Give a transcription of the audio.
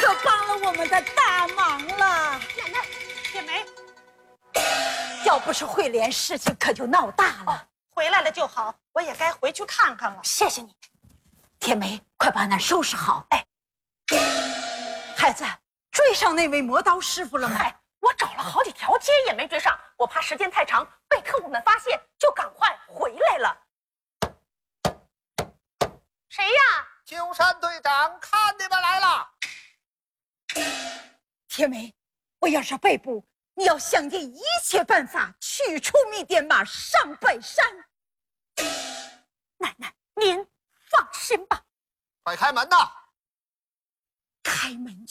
可帮了我们的大忙了。 奶奶，铁梅， 要不是慧莲，事情可就闹大了。 哦，回来了就好，我也该回去看看了。 谢谢你，铁梅，快把那收拾好。哎，孩子，追上那位磨刀师傅了吗？ 我找了好几条街也没追上，我怕时间太长被特务们发现，就赶快回来了。谁呀？ 秋山队长，看你们来了。 铁梅，我要是被捕，你要想尽一切办法取出密电码上北山。 奶奶，您放心吧。 快开门呐！ 开门